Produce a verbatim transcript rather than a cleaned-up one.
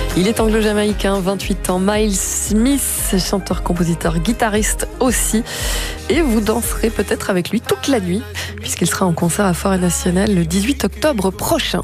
Il est anglo-jamaïcain, vingt-huit ans, Miles Smith, chanteur, compositeur, guitariste aussi. Et vous danserez peut-être avec lui toute la nuit, puisqu'il sera en concert à Forêt Nationale le dix-huit octobre prochain.